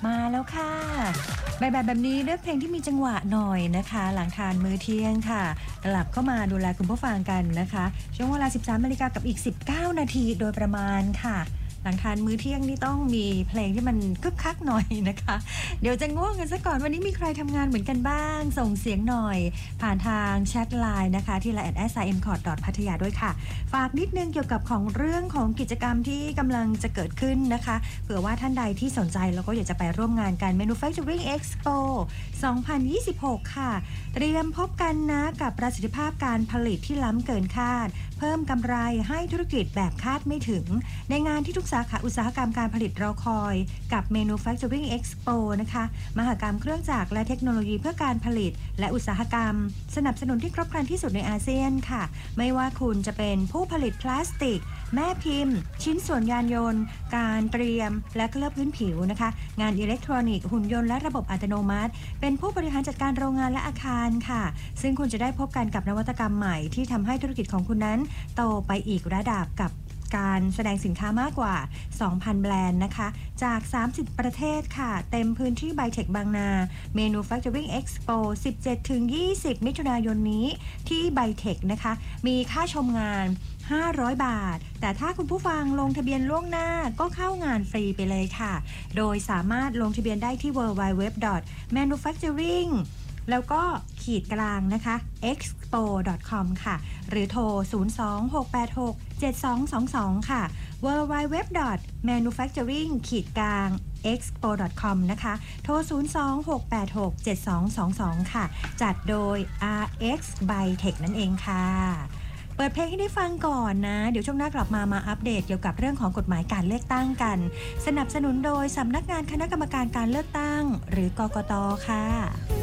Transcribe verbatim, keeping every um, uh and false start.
มาแล้วค่ะบ่ายๆแบบนี้เลือกเพลงที่มีจังหวะหน่อยนะคะหลังทานมื้อเที่ยงค่ะกลับเข้ามาดูแลคุณผู้ฟังกันนะคะช่วงเวลา สิบสามนาฬิกา กับอีกสิบเก้านาทีโดยประมาณค่ะหลังทานมื้อเที่ยงนี่ต้องมีเพลงที่มันคึกคักหน่อยนะคะเดี๋ยวจะง่วงกันซะก่อนวันนี้มีใครทำงานเหมือนกันบ้างส่งเสียงหน่อยผ่านทางแชทไลน์นะคะที่ ไลน์ แอท เอส ไอ เอ็ม คอร์ด พัทยาด้วยค่ะฝากนิดนึงเกี่ยวกับของเรื่องของกิจกรรมที่กำลังจะเกิดขึ้นนะคะเผื่อว่าท่านใดที่สนใจแล้วก็อยากจะไปร่วมงานกัน Manufacturing Expo สองพันยี่สิบหก ค่ะเตรียมพบกันนะกับประสิทธิภาพการผลิตที่ล้ำเกินคาดเพิ่มกำไรให้ธุรกิจแบบคาดไม่ถึงในงานที่ทุกสาขาอุตสาหกรรมการผลิตรอคอยกับ Manufacturing Expo นะคะมหกรรมเครื่องจักรและเทคโนโลยีเพื่อการผลิตและอุตสาหกรรมสนับสนุนที่ครบครันที่สุดในอาเซียนค่ะไม่ว่าคุณจะเป็นผู้ผลิตพลาสติกแม่พิมพ์ชิ้นส่วนยานยนต์การเตรียมและเคลือบพื้นผิวนะคะงานอิเล็กทรอนิกส์หุ่นยนต์และระบบอัตโนมัติเป็นผู้บริหารจัดการโรงงานและอาคารค่ะซึ่งคุณจะได้พบกันกับนวัตกรรมใหม่ที่ทำให้ธุรกิจของคุณนั้นโตไปอีกระดับกับการแสดงสินค้ามากกว่า สองพัน แบรนด์นะคะจากสามสิบประเทศค่ะเต็มพื้นที่ไบเทคบางนา Manufacturing Expo สิบเจ็ดถึงยี่สิบ มิถุนายนนี้ที่ไบเทคนะคะมีค่าชมงานห้าร้อยบาทแต่ถ้าคุณผู้ฟังลงทะเบียนล่วงหน้าก็เข้างานฟรีไปเลยค่ะโดยสามารถลงทะเบียนได้ที่ ดับเบิลยู ดับเบิลยู ดับเบิลยู ดอท แมนูแฟคเจอริง แล้วก็ขีดกลางนะคะ เอ็กซ์โป ดอท คอม ค่ะหรือโทร ศูนย์ สอง หก แปด หก เจ็ด สอง สอง สอง ค่ะ ดับเบิลยู ดับเบิลยู ดับเบิลยู ดอท แมนูแฟคเจอริง ขีดกลาง เอ็กซ์โป ดอท คอม นะคะโทร ศูนย์ สอง หก แปด หก เจ็ด สอง สอง สอง ค่ะจัดโดย อาร์ เอ็กซ์ by Tech นั่นเองค่ะเปิดเพลงให้ได้ฟังก่อนนะเดี๋ยวช่วงหน้ากลับมามาอัปเดตเกี่ยวกับเรื่องของกฎหมายการเลือกตั้งกันสนับสนุนโดยสำนักงานคณะกรรมการการเลือกตั้งหรือกกต.ค่ะ